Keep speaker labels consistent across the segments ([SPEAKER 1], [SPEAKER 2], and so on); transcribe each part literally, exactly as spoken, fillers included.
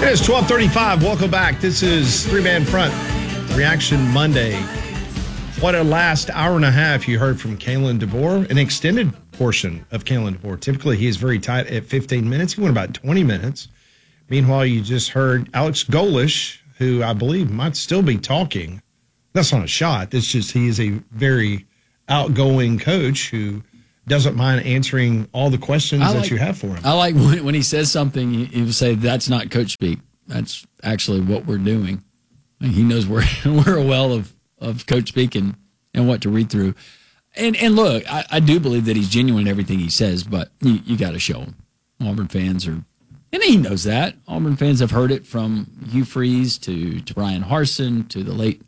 [SPEAKER 1] It is twelve thirty-five. Welcome back. This is Three Man Front Reaction Monday. What a last hour and a half you heard from Kalen DeBoer, an extended portion of Kalen DeBoer. Typically, he is very tight at fifteen minutes. He went about twenty minutes. Meanwhile, you just heard Alex Golesh, who I believe might still be talking. That's not a shot. It's just he is a very outgoing coach who doesn't mind answering all the questions
[SPEAKER 2] like,
[SPEAKER 1] that you have for him.
[SPEAKER 2] I like when, when he says something, he, he will say, that's not coach speak. That's actually what we're doing. And he knows we're, we're a well of, of coach speak and, and what to read through. And and look, I, I do believe that he's genuine in everything he says, but you, you got to show him. Auburn fans are, and he knows that. Auburn fans have heard it from Hugh Freeze to, to Brian Harsin to the late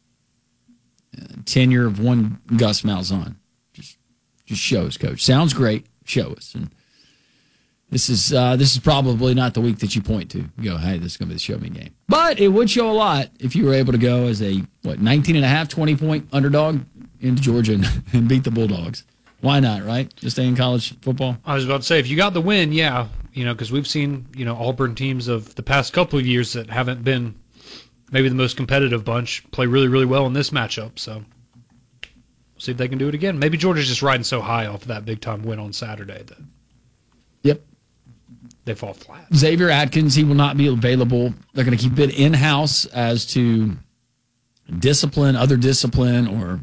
[SPEAKER 2] uh, tenure of one Gus Malzahn. Just just show us, coach. Sounds great. Show us. And this is uh, this is probably not the week that you point to. You go, hey, this is going to be the show me game. But it would show a lot if you were able to go as a, what, nineteen and a half, twenty point underdog into Georgia and, and beat the Bulldogs. Why not, right? Just stay in college football.
[SPEAKER 3] I was about to say, if you got the win, yeah, you know, because we've seen, you know, Auburn teams of the past couple of years that haven't been maybe the most competitive bunch play really, really well in this matchup. So we'll see if they can do it again. Maybe Georgia's just riding so high off of that big-time win on Saturday that
[SPEAKER 2] Yep.
[SPEAKER 3] they fall flat.
[SPEAKER 2] Xavier Atkins, he will not be available. They're going to keep it in-house as to discipline, other discipline, or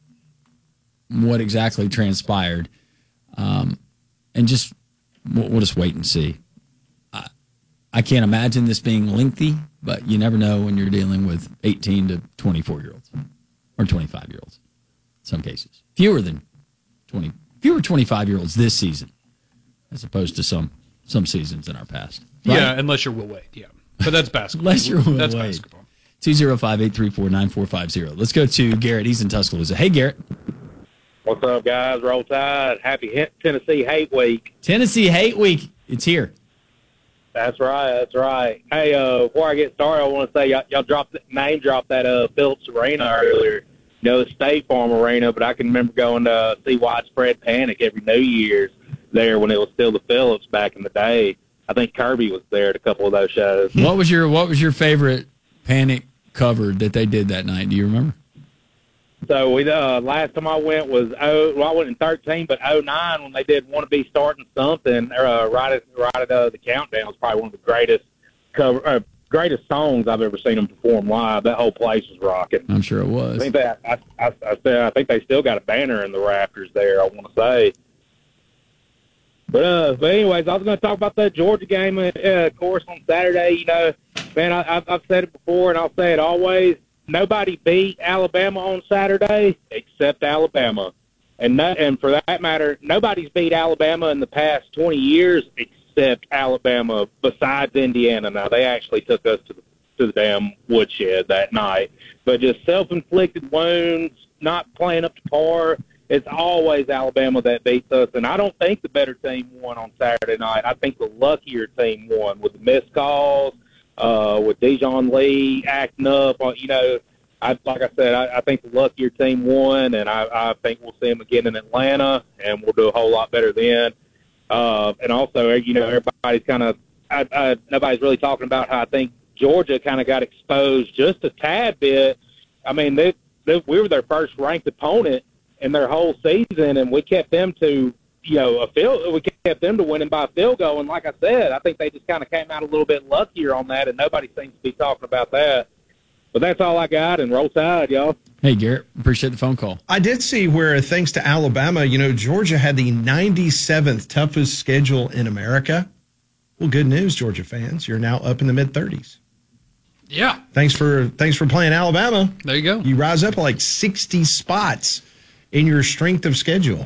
[SPEAKER 2] what exactly transpired. Um, and just, we'll, we'll just wait and see. I, I can't imagine this being lengthy, but you never know when you're dealing with eighteen to twenty-four-year-olds or twenty-five-year-olds in some cases. Fewer than twenty, fewer twenty-five-year-olds this season as opposed to some some seasons in our past. Right?
[SPEAKER 3] Yeah, unless you're Will Wade, yeah. But that's basketball.
[SPEAKER 2] Unless you're Will
[SPEAKER 3] That's
[SPEAKER 2] Wade.
[SPEAKER 3] basketball.
[SPEAKER 2] two oh five, eight three four, nine four five oh. Let's go to Garrett. He's in Tuscaloosa. Hey, Garrett.
[SPEAKER 4] What's up, guys? Roll Tide. Happy Tennessee Hate Week.
[SPEAKER 2] Tennessee Hate Week. It's here.
[SPEAKER 4] That's right. That's right. Hey, uh, before I get started, I want to say y'all, y'all dropped name dropped that uh, Phillips Arena earlier. You know, the State Farm Arena, but I can remember going to uh, see Widespread Panic every New Year's there when it was still the Phillips back in the day. I think Kirby was there at a couple of those shows.
[SPEAKER 2] What was your What was your favorite Panic cover that they did that night? Do you remember?
[SPEAKER 4] So we uh, last time I went was oh well I went in thirteen, but oh nine when they did "Want to Be Starting Something" uh, right at right at uh, the countdown was probably one of the greatest cover uh, greatest songs I've ever seen them perform live. That whole place was rocking.
[SPEAKER 2] I'm sure it was.
[SPEAKER 4] I think that I I, I, I think they still got a banner in the rafters there. I want to say. But uh, but anyways, I was going to talk about that Georgia game, uh, of course, on Saturday. You know, man, I, I've, I've said it before, and I'll say it always. Nobody beat Alabama on Saturday except Alabama. And no, and for that matter, nobody's beat Alabama in the past twenty years except Alabama besides Indiana. Now, they actually took us to the, to the damn woodshed that night. But just self-inflicted wounds, not playing up to par, it's always Alabama that beats us. And I don't think the better team won on Saturday night. I think the luckier team won with the missed calls, Uh, with Dijon Lee acting up, you know, I, like I said, I, I think the luckier team won, and I, I think we'll see them again in Atlanta, and we'll do a whole lot better then. Uh, and also, you know, everybody's kind of, I, I, nobody's really talking about how I think Georgia kind of got exposed just a tad bit. I mean, they, they, we were their first ranked opponent in their whole season, and we kept them to, you know, a field, we kept them to winning by a field goal. And like I said, I think they just kind of came out a little bit luckier on that, and nobody seems to be talking about that. But that's all I got, and roll tide, y'all.
[SPEAKER 2] Hey, Garrett, appreciate the phone call.
[SPEAKER 1] I did see where, thanks to Alabama, you know, Georgia had the ninety-seventh toughest schedule in America. Well, good news, Georgia fans. You're now up in the mid-thirties.
[SPEAKER 3] Yeah.
[SPEAKER 1] Thanks for thanks for playing Alabama.
[SPEAKER 3] There you go.
[SPEAKER 1] You rise up like sixty spots in your strength of schedule.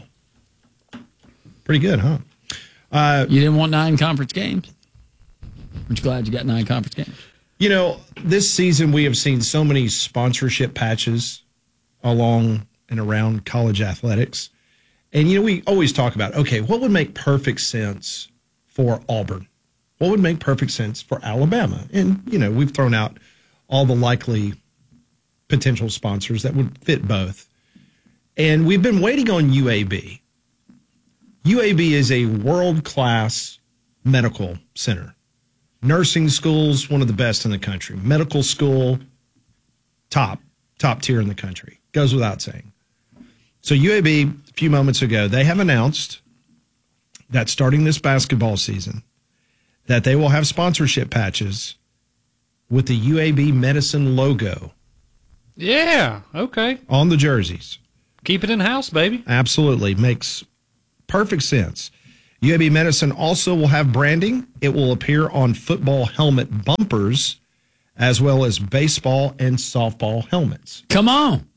[SPEAKER 1] Pretty good, huh?
[SPEAKER 2] Uh, you didn't want nine conference games? Aren't you glad you got nine conference games?
[SPEAKER 1] You know, this season we have seen so many sponsorship patches along and around college athletics. And, you know, we always talk about, okay, what would make perfect sense for Auburn? What would make perfect sense for Alabama? And, you know, we've thrown out all the likely potential sponsors that would fit both. And we've been waiting on U A B. U A B is a world-class medical center. Nursing schools, one of the best in the country. Medical school, top, top tier in the country. Goes without saying. So U A B, a few moments ago, they have announced that starting this basketball season, that they will have sponsorship patches with the U A B Medicine logo.
[SPEAKER 3] Yeah, okay.
[SPEAKER 1] On the jerseys.
[SPEAKER 3] Keep it in-house, baby.
[SPEAKER 1] Absolutely. Makes perfect sense. U A B Medicine also will have branding. It will appear on football helmet bumpers as well as baseball and softball helmets.
[SPEAKER 2] Come on.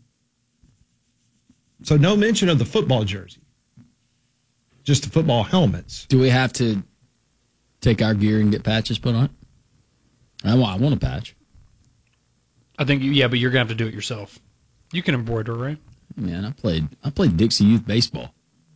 [SPEAKER 1] So no mention of the football jersey. Just the football helmets.
[SPEAKER 2] Do we have to take our gear and get patches put on it? I want, I want a patch.
[SPEAKER 3] I think, you, yeah, but you're going to have to do it yourself. You can embroider, right?
[SPEAKER 2] Man, I played I played Dixie Youth baseball.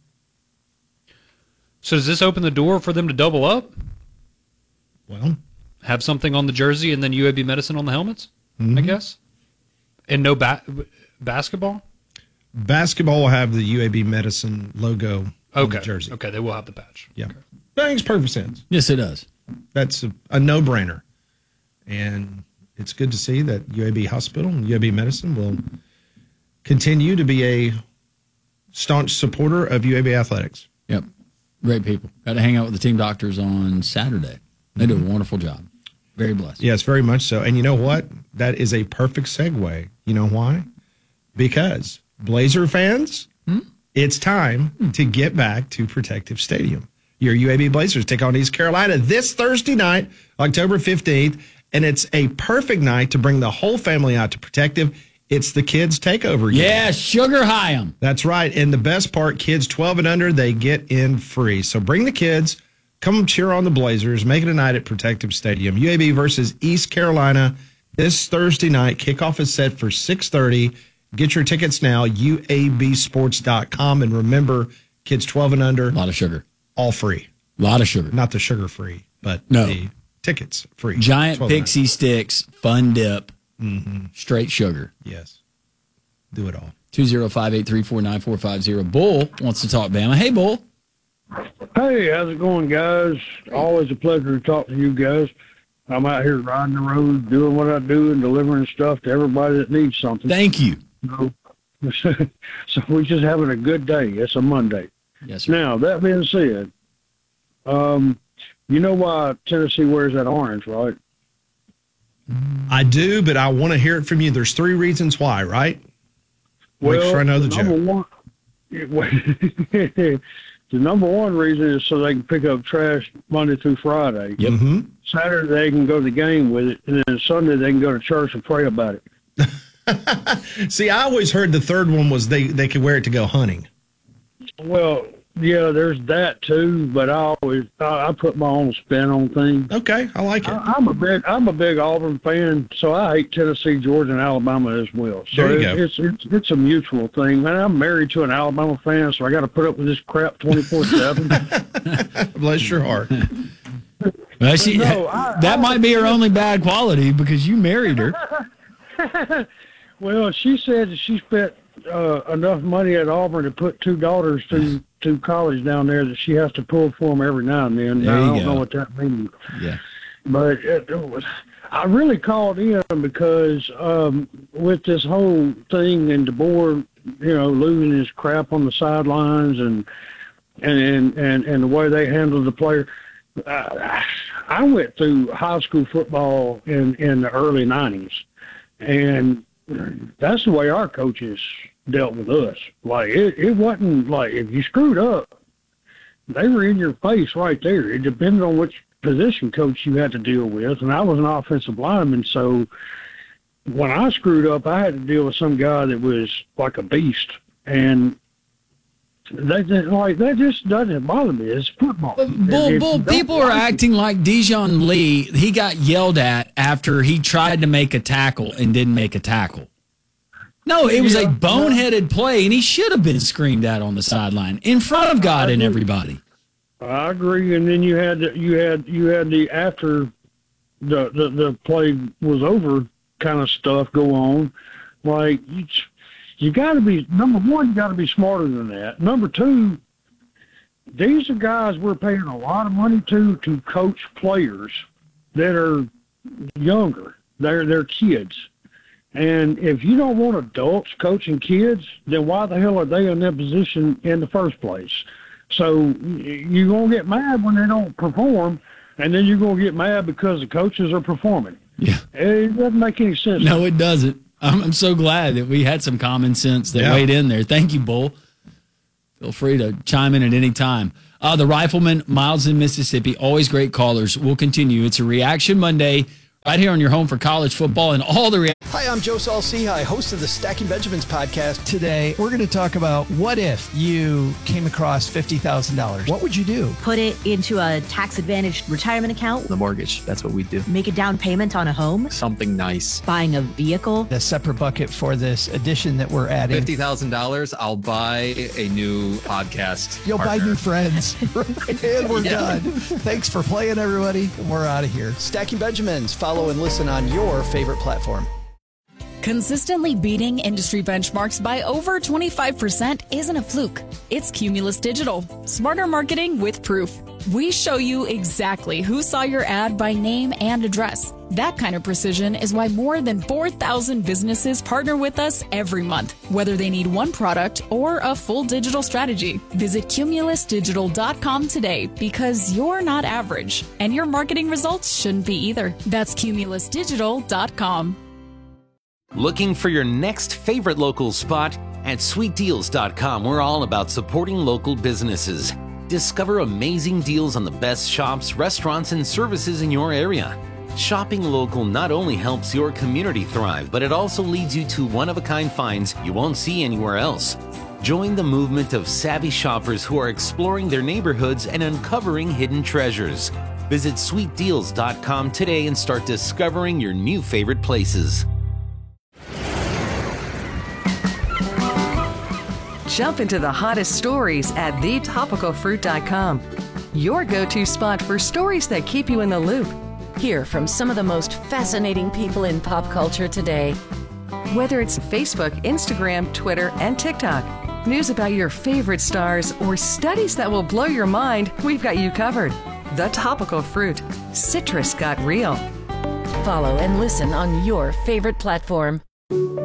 [SPEAKER 3] So does this open the door for them to double up?
[SPEAKER 1] Well,
[SPEAKER 3] have something on the jersey and then U A B Medicine on the helmets,
[SPEAKER 1] mm-hmm.
[SPEAKER 3] I guess? And no ba- basketball?
[SPEAKER 1] Basketball will have the U A B Medicine logo on
[SPEAKER 3] okay.
[SPEAKER 1] the jersey.
[SPEAKER 3] Okay, they will have the patch.
[SPEAKER 1] Yeah.
[SPEAKER 3] Okay.
[SPEAKER 1] That makes perfect sense.
[SPEAKER 2] Yes, it does.
[SPEAKER 1] That's a, a no-brainer. And it's good to see that U A B Hospital and U A B Medicine will continue to be a staunch supporter of U A B athletics.
[SPEAKER 2] Yep. Great people. Got to hang out with the team doctors on Saturday. They do a wonderful job. Very blessed.
[SPEAKER 1] Yes, very much so. And you know what? That is a perfect segue. You know why? Because Blazer fans, hmm? it's time hmm. to get back to Protective Stadium. Your U A B Blazers take on East Carolina this Thursday night, October fifteenth, and it's a perfect night to bring the whole family out to Protective. It's the kids' takeover game.
[SPEAKER 2] Yeah, sugar high 'em.
[SPEAKER 1] That's right. And the best part, kids twelve and under, they get in free. So bring the kids, come cheer on the Blazers, make it a night at Protective Stadium. U A B versus East Carolina this Thursday night. Kickoff is set for six thirty. Get your tickets now, U A B sports dot com. And remember, kids twelve and under.
[SPEAKER 2] A lot of sugar.
[SPEAKER 1] All free.
[SPEAKER 2] A lot of sugar.
[SPEAKER 1] Not the sugar free, but
[SPEAKER 2] no.
[SPEAKER 1] the tickets free.
[SPEAKER 2] Giant Pixie sticks, fun dip.
[SPEAKER 1] Mm-hmm.
[SPEAKER 2] Straight sugar.
[SPEAKER 1] Yes. Do it all.
[SPEAKER 2] two oh five, eight three four, nine four five oh. Bull wants to talk Bama. Hey, Bull.
[SPEAKER 5] Hey, how's it going, guys? Always a pleasure to talk to you guys. I'm out here riding the road, doing what I do, and delivering stuff to everybody that needs something.
[SPEAKER 2] Thank you.
[SPEAKER 5] So, so we're just having a good day. It's a Monday.
[SPEAKER 2] Yes, sir.
[SPEAKER 5] Now, that being said, um, you know why Tennessee wears that orange, right?
[SPEAKER 1] I do, but I want to hear it from you. There's three reasons why, right?
[SPEAKER 5] Well,
[SPEAKER 1] Make sure I know the
[SPEAKER 5] number
[SPEAKER 1] joke.
[SPEAKER 5] One, the number one reason is so they can pick up trash Monday through Friday.
[SPEAKER 2] Yep.
[SPEAKER 1] Mm-hmm.
[SPEAKER 5] Saturday they can go to the game with it, and then Sunday they can go to church and pray about
[SPEAKER 1] it. See, I always heard the third one was they, they could wear it to go hunting.
[SPEAKER 5] Well, yeah, there's that too, but I always I, I put my own spin on things.
[SPEAKER 1] Okay, I like it.
[SPEAKER 5] I, I'm a big I'm a big Auburn fan, so I hate Tennessee, Georgia, and Alabama as well. So
[SPEAKER 1] there you
[SPEAKER 5] it,
[SPEAKER 1] go.
[SPEAKER 5] it's it's it's a mutual thing. Man, I'm married to an Alabama fan, so I got to put up with this crap twenty-four seven.
[SPEAKER 1] Bless your heart.
[SPEAKER 2] Well, she,
[SPEAKER 5] no, I,
[SPEAKER 2] that
[SPEAKER 5] I,
[SPEAKER 2] might be her only bad quality because you married her.
[SPEAKER 5] Well, she said that she spent uh, enough money at Auburn to put two daughters through to college down there that she has to pull for them every now and then.
[SPEAKER 2] There
[SPEAKER 5] I
[SPEAKER 2] you
[SPEAKER 5] don't
[SPEAKER 2] go.
[SPEAKER 5] know what that means.
[SPEAKER 2] Yeah.
[SPEAKER 5] But it, it was, I really called in because um, with this whole thing and DeBoer, you know, losing his crap on the sidelines and and and, and the way they handled the player. Uh, I went through high school football in, in the early nineties, and that's the way our coaches dealt with us. Like, it, it wasn't like if you screwed up, they were in your face right there. It depended on which position coach you had to deal with, and I was an offensive lineman, so when I screwed up, I had to deal with some guy that was like a beast, and That just, like that just doesn't bother me. It's football.
[SPEAKER 2] Bull,
[SPEAKER 5] It-
[SPEAKER 2] bull,
[SPEAKER 5] it-
[SPEAKER 2] people are acting like Dijon Lee. He got yelled at after he tried to make a tackle and didn't make a tackle. No, it was a
[SPEAKER 5] Yeah.
[SPEAKER 2] boneheaded play, and he should have been screamed at on the sideline in front of God and everybody.
[SPEAKER 5] I agree. And then you had the, you had you had the after the the, the play was over kind of stuff go on. Like you, you got to be number one. You got to be smarter than that. Number two, these are guys we're paying a lot of money to to coach players, that are younger. They're they're kids. And if you don't want adults coaching kids, then why the hell are they in that position in the first place? So you're going to get mad when they don't perform, and then you're going to get mad because the coaches are performing.
[SPEAKER 2] Yeah.
[SPEAKER 5] It doesn't make any sense.
[SPEAKER 2] No, it doesn't. I'm, I'm so glad that we had some common sense that
[SPEAKER 1] Yeah.
[SPEAKER 2] weighed in there. Thank you, Bull. Feel free to chime in at any time. Uh, the Rifleman, Miles in Mississippi, always great callers. We'll continue. It's a Reaction Monday right here on your home for college football and all the rea-
[SPEAKER 6] Hi, I'm Joe Saul-Sehy, host of the Stacking Benjamins podcast.
[SPEAKER 7] Today, we're going to talk about what if you came across fifty thousand dollars? What would you do?
[SPEAKER 8] Put it into a tax-advantaged retirement account.
[SPEAKER 9] The mortgage, that's what we do.
[SPEAKER 8] Make a down payment on a home.
[SPEAKER 9] Something nice.
[SPEAKER 8] Buying a vehicle.
[SPEAKER 7] A separate bucket for this addition that we're adding.
[SPEAKER 9] fifty thousand dollars, I'll buy a new podcast.
[SPEAKER 7] You'll
[SPEAKER 9] partner.
[SPEAKER 7] buy new friends. And we're
[SPEAKER 9] Yeah.
[SPEAKER 7] done. Thanks for playing, everybody. We're out of here.
[SPEAKER 6] Stacking Benjamins. Follow and listen on your favorite platform.
[SPEAKER 10] Consistently beating industry benchmarks by over twenty-five percent isn't a fluke. It's Cumulus Digital. Smarter marketing with proof. We show you exactly who saw your ad by name and address. That kind of precision is why more than four thousand businesses partner with us every month, whether they need one product or a full digital strategy. Visit cumulus digital dot com today because you're not average and your marketing results shouldn't be either. That's cumulus digital dot com.
[SPEAKER 11] Looking for your next favorite local spot? At sweet deals dot com, we're all about supporting local businesses. Discover amazing deals on the best shops, restaurants, and services in your area. Shopping local not only helps your community thrive, but it also leads you to one-of-a-kind finds you won't see anywhere else. Join the movement of savvy shoppers who are exploring their neighborhoods and uncovering hidden treasures. Visit sweet deals dot com today and start discovering your new favorite places.
[SPEAKER 12] Jump into the hottest stories at the topical fruit dot com. Your go-to spot for stories that keep you in the loop.
[SPEAKER 13] Hear from some of the most fascinating people in pop culture today.
[SPEAKER 12] Whether it's Facebook, Instagram, Twitter, and TikTok, news about your favorite stars, or studies that will blow your mind, we've got you covered. The Topical Fruit. Citrus got real.
[SPEAKER 13] Follow and listen on your favorite platform.